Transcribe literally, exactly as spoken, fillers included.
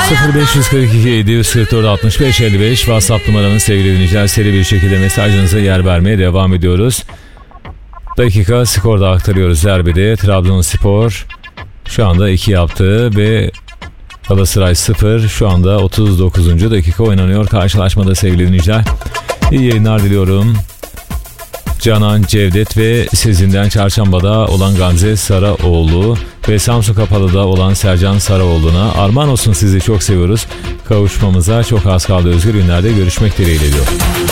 sıfır beş kırk iki yedi yüz kırk dört altmış beş elli beş WhatsApp numaranın sevgili dinleyiciler, seri bir şekilde mesajınıza yer vermeye devam ediyoruz. Dakika skorda aktarıyoruz. Derbide Trabzonspor şu anda iki yaptı ve Galatasaray sıfır. Şu anda otuz dokuzuncu dakika oynanıyor karşılaşmada sevgili dinleyiciler. İyi yayınlar diliyorum. Canan Cevdet ve Sezin'den Çarşamba'da olan Gamze Saraoğlu ve Samsun Kapalı'da olan Sercan Saraoğlu'na armağan olsun, sizi çok seviyoruz. Kavuşmamıza çok az kaldı, özgür günlerde görüşmek dileğiyle diyor.